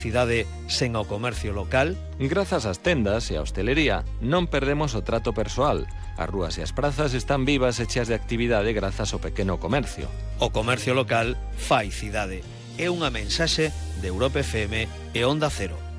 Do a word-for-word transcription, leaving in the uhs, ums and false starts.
Cidade sen o comercio local. Grazas ás tendas e a hostelería non perdemos o trato persoal. As rúas e as prazas están vivas e cheas de actividade grazas ao pequeno comercio. O comercio local fai cidade. É unha mensaxe de Europa F M e Onda Cero.